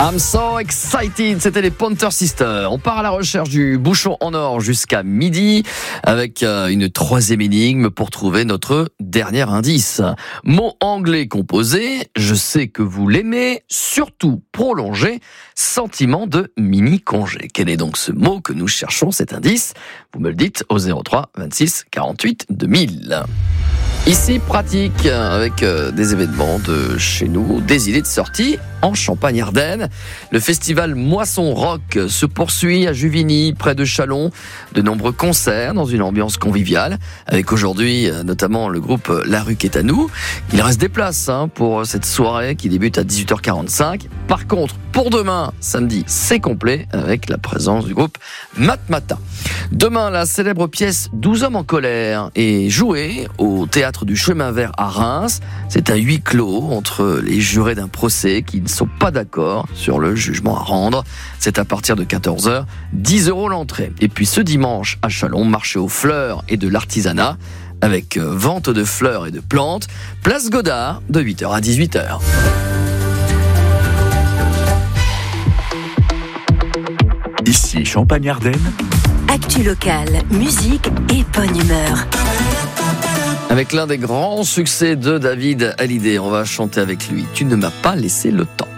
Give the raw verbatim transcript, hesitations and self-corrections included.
I'm so excited, c'était les Pointer Sisters. On part à la recherche du bouchon en or jusqu'à midi avec une troisième énigme pour trouver notre dernier indice. Mot anglais composé, je sais que vous l'aimez, surtout prolongé, sentiment de mini-congé. Quel est donc ce mot que nous cherchons, cet indice? Vous me le dites au zéro trois vingt-six quarante-huit deux mille. Ici, pratique, avec des événements de chez nous, des idées de sortie en Champagne-Ardenne. Le festival Moisson Rock se poursuit à Juvigny, près de Châlons. De nombreux concerts dans une ambiance conviviale, avec aujourd'hui notamment le groupe La Rue qui est à nous. Il reste des places hein, pour cette soirée qui débute à dix-huit heures quarante-cinq. Par contre, pour demain, samedi, c'est complet, avec la présence du groupe Matmata. Demain, la célèbre pièce douze hommes en colère est jouée au théâtre du Chemin Vert à Reims. C'est un huis clos entre les jurés d'un procès qui ne sont pas d'accord sur le jugement à rendre. C'est à partir de quatorze heures, dix euros l'entrée. Et puis ce dimanche à Châlons, marché aux fleurs et de l'artisanat avec vente de fleurs et de plantes. Place Godard de huit heures à dix-huit heures. Ici Champagne-Ardenne. Actu locale, musique et bonne humeur. Avec l'un des grands succès de David Hallyday, on va chanter avec lui. Tu ne m'as pas laissé le temps.